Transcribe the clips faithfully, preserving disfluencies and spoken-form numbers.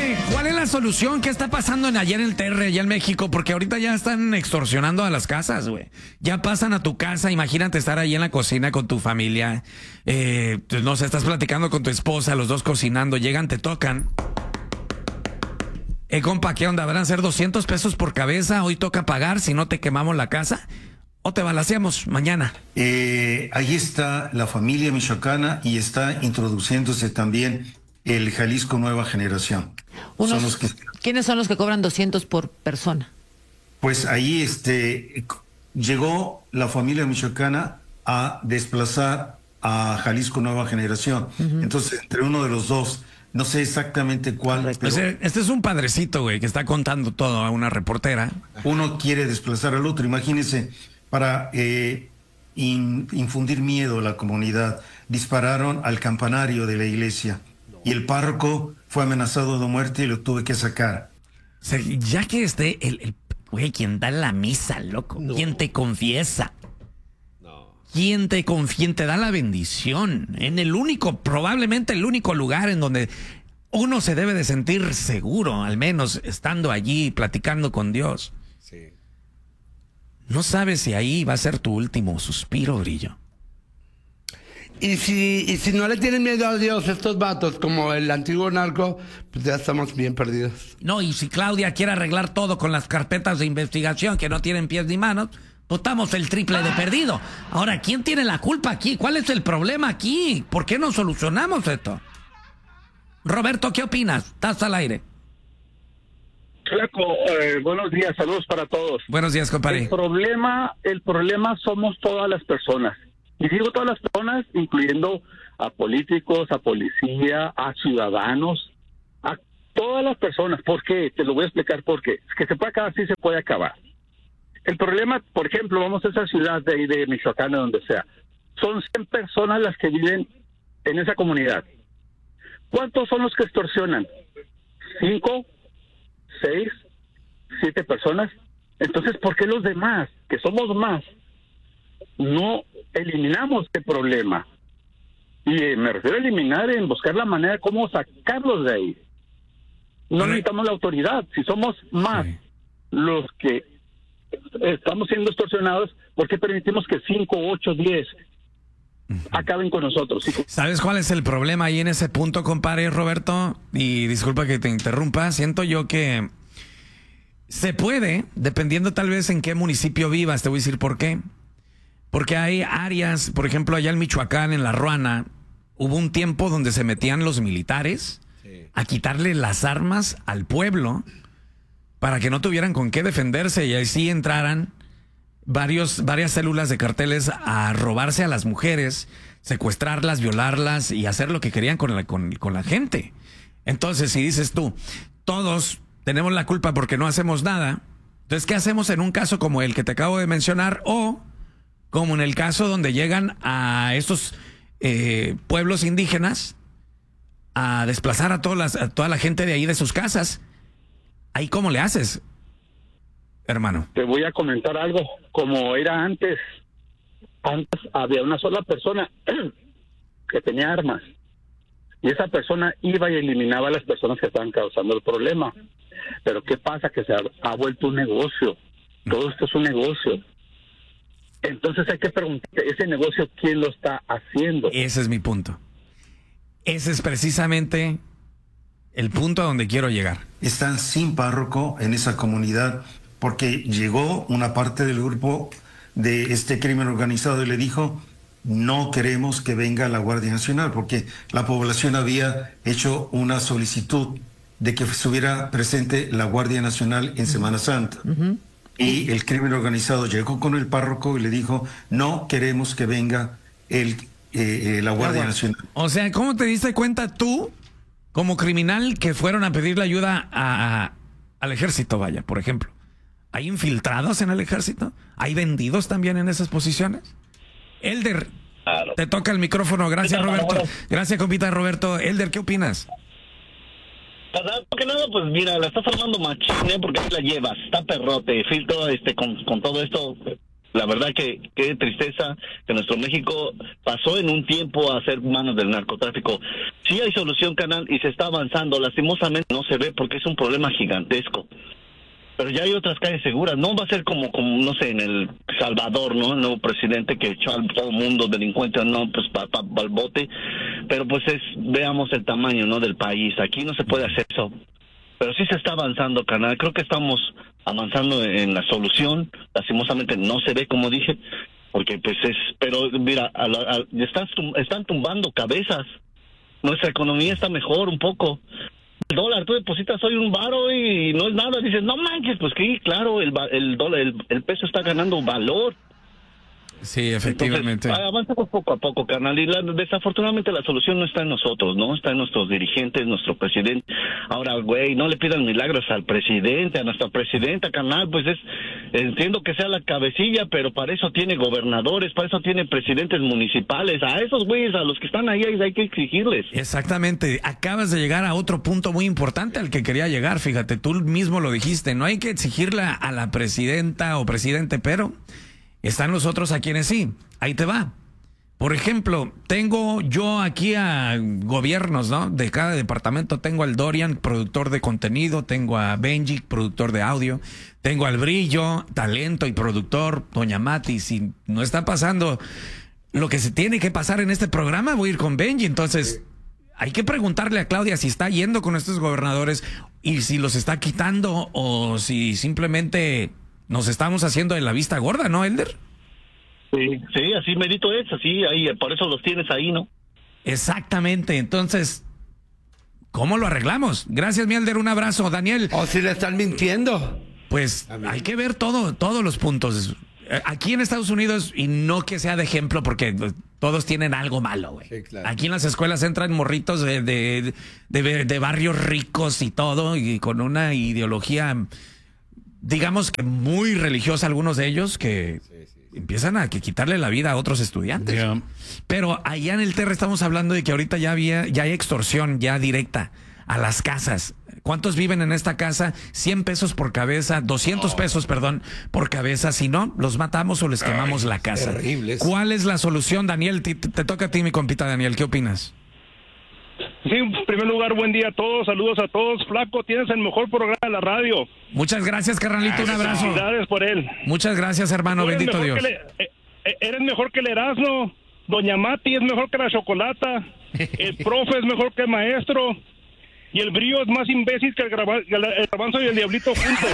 Oye, ¿cuál es la solución? ¿Qué está pasando en allá en el T R, allá en México? Porque ahorita ya están extorsionando a las casas, güey. Ya pasan a tu casa, imagínate estar ahí en la cocina con tu familia. Eh, pues no sé, estás platicando con tu esposa, los dos cocinando, llegan, te tocan. Eh, compa, ¿qué onda? ¿Van a ser doscientos pesos por cabeza? Hoy toca pagar, si no te quemamos la casa. ¿O te balaceamos mañana? Eh, ahí está la familia michoacana y está introduciéndose también el Jalisco Nueva Generación. Unos, son los que, ¿Quiénes son los que cobran doscientos por persona? Pues ahí este, llegó la familia michoacana a desplazar a Jalisco Nueva Generación. Uh-huh. Entonces, entre uno de los dos, no sé exactamente cuál. Pero pues este es un padrecito, güey, que está contando todo a una reportera. Uno quiere desplazar al otro, imagínense. Para eh, in, infundir miedo a la comunidad, dispararon al campanario de la iglesia y el párroco fue amenazado de muerte y lo tuve que sacar. O sea, ya que esté el, el güey, quien da la misa, loco, no. Quien te confiesa, no. Quien te confía, te da la bendición, en el único, probablemente el único lugar en donde uno se debe de sentir seguro, al menos estando allí platicando con Dios. Sí. No sabes si ahí va a ser tu último suspiro, Brillo. Y si, y si no le tienen miedo a Dios estos vatos, como el antiguo narco, pues ya estamos bien perdidos. No, y si Claudia quiere arreglar todo con las carpetas de investigación que no tienen pies ni manos, pues estamos el triple de perdido. Ahora, ¿quién tiene la culpa aquí? ¿Cuál es el problema aquí? ¿Por qué no solucionamos esto? Roberto, ¿qué opinas? Estás al aire. Flaco, eh, buenos días, saludos para todos. Buenos días, compadre. El problema, el problema somos todas las personas. Y digo todas las personas, incluyendo a políticos, a policía, a ciudadanos, a todas las personas. ¿Por qué? Te lo voy a explicar por qué. Es que se puede acabar, sí se puede acabar. El problema, por ejemplo, vamos a esa ciudad de ahí de Michoacán, de donde sea. Son cien personas las que viven en esa comunidad. ¿Cuántos son los que extorsionan? ¿Cinco? ¿Seis? ¿Siete personas? Entonces, ¿por qué los demás, que somos más, no eliminamos este problema? Y eh, me refiero a eliminar en buscar la manera de cómo sacarlos de ahí. No necesitamos la autoridad. Si somos más sí. los que estamos siendo extorsionados, ¿por qué permitimos que cinco, ocho, diez acaben con nosotros? ¿Sabes cuál es el problema ahí en ese punto, compadre Roberto? Y disculpa que te interrumpa, siento yo que se puede, dependiendo tal vez en qué municipio vivas, te voy a decir por qué. Porque hay áreas, por ejemplo, allá en Michoacán, en La Ruana, hubo un tiempo donde se metían los militares sí. a quitarle las armas al pueblo para que no tuvieran con qué defenderse y así entraran varios, varias células de carteles a robarse a las mujeres, secuestrarlas, violarlas y hacer lo que querían con la, con, con la gente. Entonces, si dices tú, todos tenemos la culpa porque no hacemos nada, entonces, ¿qué hacemos en un caso como el que te acabo de mencionar? O como en el caso donde llegan a estos eh, pueblos indígenas a desplazar a, todas las, a toda la gente de ahí de sus casas. ¿Ahí cómo le haces, hermano? Te voy a comentar algo. Como era antes, antes había una sola persona que tenía armas. Y esa persona iba y eliminaba a las personas que estaban causando el problema. Pero ¿qué pasa? Que se ha, ha vuelto un negocio. Todo esto es un negocio. Entonces hay que preguntar, ¿ese negocio quién lo está haciendo? Ese es mi punto. Ese es precisamente el punto a donde quiero llegar. Están sin párroco en esa comunidad porque llegó una parte del grupo de este crimen organizado y le dijo, no queremos que venga la Guardia Nacional, porque la población había hecho una solicitud de que estuviera presente la Guardia Nacional en Semana Santa. Uh-huh. Y el crimen organizado llegó con el párroco y le dijo, no queremos que venga el, eh, eh, la Guardia Nacional. O sea, ¿cómo te diste cuenta tú, como criminal, que fueron a pedirle ayuda a, a, al ejército, vaya, por ejemplo? ¿Hay infiltrados en el ejército? ¿Hay vendidos también en esas posiciones? Elder, claro. Te toca el micrófono. Gracias, Roberto. Gracias, compita Roberto. Elder, ¿qué opinas? Porque nada, pues mira, la estás armando machín, ¿eh? Porque ahí la llevas, está perrote, filtro, este, con, con todo esto, La verdad que qué tristeza que nuestro México pasó en un tiempo a ser manos del narcotráfico. Sí hay solución, canal, y se está avanzando. Lastimosamente no se ve porque es un problema gigantesco. Pero ya hay otras calles seguras. No va a ser como, como no sé, en El Salvador, ¿no? El nuevo presidente que echó a todo el mundo delincuente, no, pues para pa, pa el bote. Pero pues es, veamos el tamaño, ¿no? Del país. Aquí no se puede hacer eso. Pero sí se está avanzando, canal. Creo que estamos avanzando en la solución. Lastimosamente no se ve, como dije, porque pues es... Pero mira, a la, a, están, están tumbando cabezas. Nuestra economía está mejor un poco. El dólar, tú depositas hoy un varo y no es nada. Dices, no manches, pues que claro, el, el dólar, el, el peso está ganando valor. Sí, efectivamente. Entonces, avanzamos poco a poco, carnal, y la, desafortunadamente la solución no está en nosotros, ¿no? Está en nuestros dirigentes, nuestro presidente. Ahora, güey, no le pidan milagros al presidente, a nuestra presidenta, carnal, pues es, entiendo que sea la cabecilla, pero para eso tiene gobernadores, para eso tiene presidentes municipales. A esos güeyes, a los que están ahí, hay que exigirles. Exactamente. Acabas de llegar a otro punto muy importante al que quería llegar, fíjate, tú mismo lo dijiste, no hay que exigirle a la presidenta o presidente, pero... están los otros a quienes sí. Ahí te va. Por ejemplo, tengo yo aquí a gobiernos, ¿no? De cada departamento tengo al Dorian, productor de contenido, tengo a Benji, productor de audio, tengo al Brillo, talento y productor, doña Mati. Si no está pasando lo que se tiene que pasar en este programa, voy a ir con Benji. Entonces, hay que preguntarle a Claudia si está yendo con estos gobernadores y si los está quitando o si simplemente... nos estamos haciendo de la vista gorda, ¿no, Elder? Sí, sí, así merito es, así, ahí, por eso los tienes ahí, ¿no? Exactamente, entonces, ¿cómo lo arreglamos? Gracias, mi Elder, un abrazo. Daniel. O si le están mintiendo. Pues hay que ver todo, todos los puntos. Aquí en Estados Unidos, y no que sea de ejemplo, porque todos tienen algo malo, güey. Sí, claro. Aquí en las escuelas entran morritos de, de, de, de barrios ricos y todo, y con una ideología... digamos que muy religiosa, algunos de ellos que sí, sí, sí. empiezan a que quitarle la vida a otros estudiantes. Yeah. Pero allá en el Terra estamos hablando de que ahorita ya había, ya hay extorsión ya directa a las casas. ¿Cuántos viven en esta casa? cien pesos por cabeza, doscientos pesos, perdón, por cabeza. Si no, los matamos o les quemamos Ay, la casa. Terribles. ¿Cuál es la solución, Daniel? Te, te toca a ti, mi compita Daniel. ¿Qué opinas? Sí, en primer lugar, buen día a todos, saludos a todos. Flaco, tienes el mejor programa de la radio. Muchas gracias, carnalito, un abrazo. Felicidades por él. Muchas gracias, hermano, bendito Dios. Le, eh, eres mejor que el Erasmo, doña Mati es mejor que la Chocolata, el profe es mejor que el maestro, y el Brillo es más imbécil que el, graba, el, el Garbanzo y el Diablito juntos.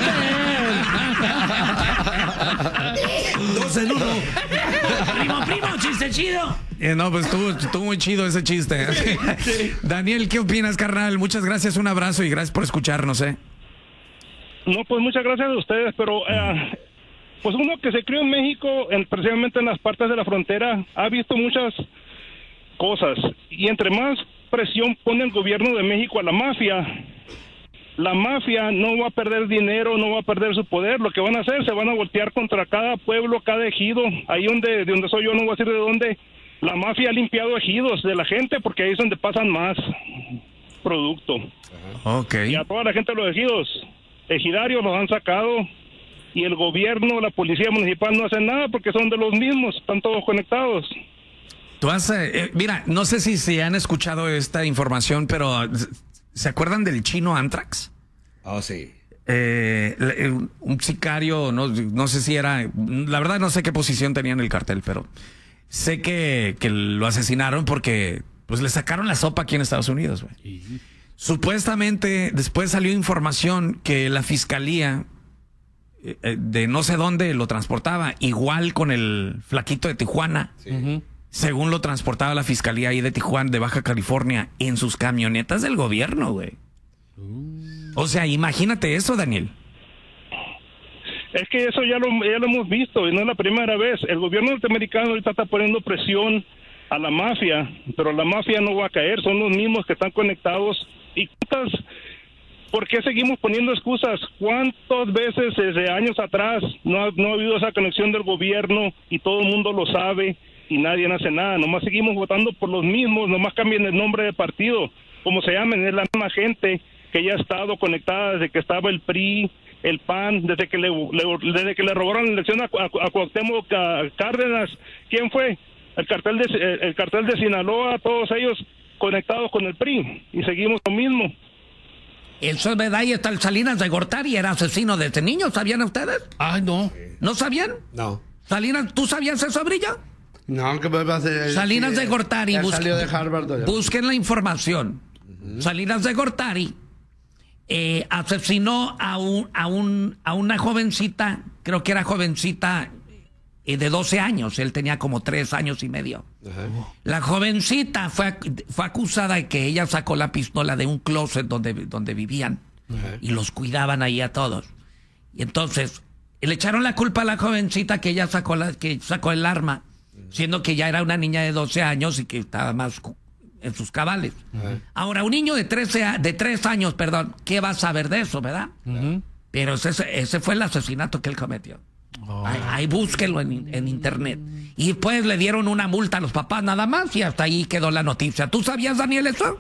Dos en uno. Primo, primo, chiste chido. Eh, no, pues estuvo, estuvo muy chido ese chiste. Sí, sí. Daniel, ¿qué opinas, carnal? Muchas gracias, un abrazo y gracias por escucharnos, ¿eh? No, pues muchas gracias a ustedes, pero eh, pues uno que se crió en México, en, precisamente en las partes de la frontera, ha visto muchas cosas, y entre más presión pone el gobierno de México a la mafia, la mafia no va a perder dinero, no va a perder su poder. Lo que van a hacer, se van a voltear contra cada pueblo, cada ejido. Ahí donde, de donde soy yo, no voy a decir de dónde, la mafia ha limpiado ejidos de la gente, porque ahí es donde pasan más producto. Okay. Y a toda la gente de los ejidos, ejidarios los han sacado, y el gobierno, la policía municipal no hacen nada porque son de los mismos, están todos conectados. Tú has, eh, mira, no sé si se han escuchado esta información, pero ¿se acuerdan del chino Anthrax? Oh, sí. Eh, un sicario, no, no sé si era, la verdad no sé qué posición tenía en el cartel, pero sé que, que lo asesinaron porque pues le sacaron la sopa aquí en Estados Unidos, güey. Uh-huh. Supuestamente después salió información que la fiscalía eh, de no sé dónde lo transportaba, igual con el flaquito de Tijuana. Sí. Uh-huh. Según lo transportaba la fiscalía ahí de Tijuana, de Baja California, en sus camionetas del gobierno, güey. Uh. O sea, imagínate eso, Daniel. Es que eso ya lo, ya lo hemos visto y no es la primera vez. El gobierno norteamericano ahorita está poniendo presión a la mafia, pero la mafia no va a caer, son los mismos que están conectados. ¿Y cuántas? ¿Por qué seguimos poniendo excusas? ¿Cuántas veces desde años atrás no ha, no ha habido esa conexión del gobierno y todo el mundo lo sabe? Y nadie hace nada, nomás seguimos votando por los mismos, nomás cambian el nombre de partido, como se llamen, es la misma gente que ya ha estado conectada desde que estaba el P R I, el P A N, desde que le, le- desde que le robaron la elección a, a, a Cuauhtémoc a Cárdenas. ¿Quién fue? El cartel de el cartel de Sinaloa, todos ellos conectados con el P R I, y seguimos lo mismo. Eso es verdad, y está el Salinas de Gortari, era asesino desde niño, ¿sabían ustedes? Ay, no. ¿No sabían? No. Salinas, ¿tú sabías eso, Brillo? No, que me va a hacer. Salinas sí, de Gortari, él busca- salió de Harvard. ¿no? busquen la información. Salinas de Gortari eh, asesinó a un, a un a una jovencita, creo que era jovencita eh, de doce años, él tenía como tres años y medio. Ajá. La jovencita fue, ac- fue acusada de que ella sacó la pistola de un closet donde, donde vivían Ajá. y los cuidaban ahí a todos. Y entonces le echaron la culpa a la jovencita que ella sacó, la, que sacó el arma, siendo que ya era una niña de doce años y que estaba más cu- en sus cabales. Ajá. Ahora, un niño de trece a- de tres años, perdón, ¿qué va a saber de eso, verdad? Pero ese, ese fue el asesinato que él cometió. Ahí, ahí búsquenlo en, en internet. Y después le dieron una multa a los papás nada más y hasta ahí quedó la noticia. ¿Tú sabías, Daniel, eso?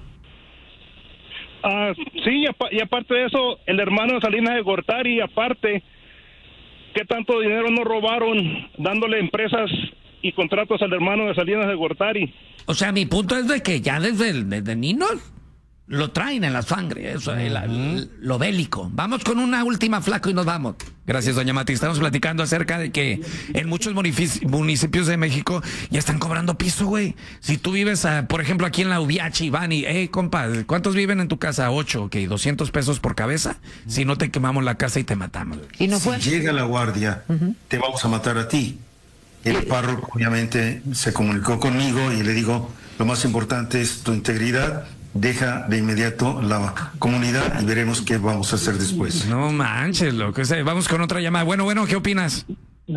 Ah, sí, y, apa- y aparte de eso, el hermano de Salinas de Gortari, aparte, ¿qué tanto dinero no robaron dándole empresas y contratos al hermano de Salinas de Gortari? O sea, mi punto es de que ya desde, el- desde niños lo traen en la sangre, eso, el- el- lo bélico. Vamos con una última, Flaco, y nos vamos. Gracias, doña Mati. Estamos platicando acerca de que en muchos munifici- municipios de México ya están cobrando piso, güey. Si tú vives, ah, por ejemplo, aquí en la Ubiachi, van y, hey, compa, ¿cuántos viven en tu casa? Ocho, ok, doscientos pesos por cabeza. Si no, te quemamos la casa y te matamos. güey. Y no fue. Si llega la guardia, te vamos a matar a ti. El párroco obviamente se comunicó conmigo y le digo, lo más importante es tu integridad, deja de inmediato la comunidad y veremos qué vamos a hacer después. No manches, loco. Ese- Vamos con otra llamada. Bueno, bueno, ¿qué opinas? Sí,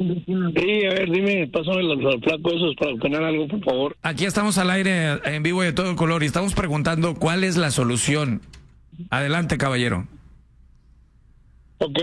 a ver, dime, pásame los, los flacos esos para opinar algo, por favor. Aquí estamos al aire en vivo y de todo color y estamos preguntando cuál es la solución. Adelante, caballero. Ok,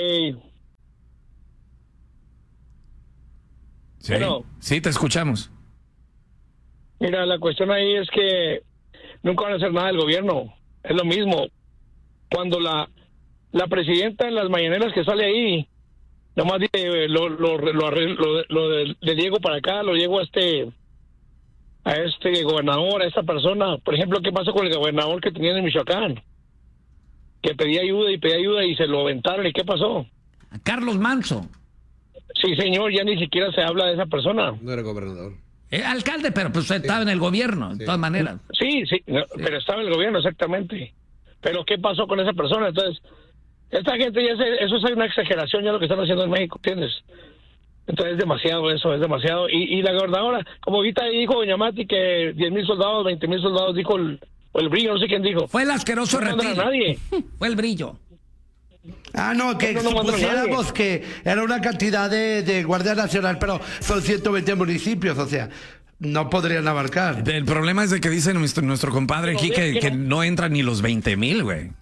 Sí, Bueno. sí, te escuchamos. mira, la cuestión ahí es que nunca van a hacer nada del gobierno. Es lo mismo. Cuando la la presidenta en las mañaneras que sale ahí, nomás dice, lo, lo, lo, arreglo- lo, lo de, de Diego para acá, lo llego a este a este gobernador, a esta persona. Por ejemplo, ¿qué pasó con el gobernador que tenía en Michoacán? Que pedía ayuda y pedía ayuda y se lo aventaron. ¿Y qué pasó? A Carlos Manso, Sí, señor, ya ni siquiera se habla de esa persona. No era gobernador. eh, alcalde, pero pues estaba en el gobierno, de todas maneras. Sí, sí, no, pero estaba en el gobierno, exactamente. Pero ¿qué pasó con esa persona? Entonces, esta gente ya se, eso es una exageración ya lo que están haciendo en México, ¿entiendes? Entonces es demasiado eso, es demasiado. Y, y la gobernadora, como ahorita dijo doña Mati que diez mil soldados, veinte mil soldados, dijo el, o el Brillo, no sé quién dijo. Fue el asqueroso No mandan a reptil. nadie. Fue el Brillo. Ah, no, que No, no, no manda supusiéramos que era una cantidad de, de Guardia Nacional, pero son ciento veinte municipios, o sea, no podrían abarcar. El problema es de que dice nuestro, nuestro compadre aquí que, que no entran ni los veinte mil, güey.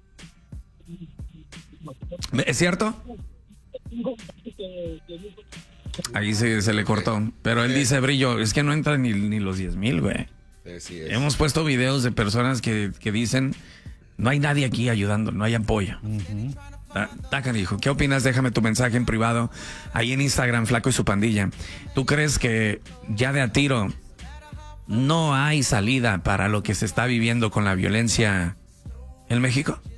¿Es cierto? Ahí se, se le cortó. Pero él dice, Brillo, es que no entran ni, ni los diez mil, güey. Así es. Hemos puesto videos de personas que, que dicen, no hay nadie aquí ayudando, no hay apoyo. Ta- Taca dijo, ¿qué opinas? Déjame tu mensaje en privado ahí en Instagram, Flaco y su pandilla. ¿Tú crees que ya de a tiro no hay salida para lo que se está viviendo con la violencia en México?